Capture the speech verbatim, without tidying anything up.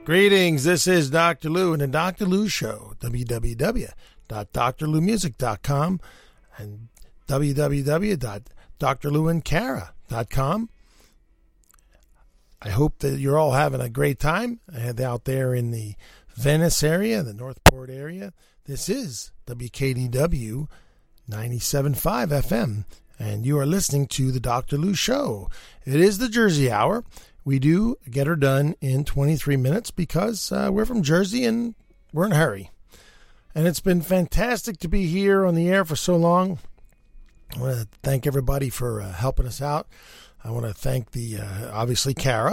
Greetings, this is Doctor Lou and the Doctor Lou Show, w w w dot dr lou music dot com and w w w dot dr lou and cara dot com. I hope that you're all having a great time out there in the Venice area, the Northport area. This is W K D W ninety-seven point five F M, and you are listening to the Doctor Lou Show. It is the Jersey Hour. We do get her done in twenty-three minutes because uh, we're from Jersey and we're in a hurry. And it's been fantastic to be here on the air for so long. I want to thank everybody for uh, helping us out. I want to thank the, uh, obviously, Cara.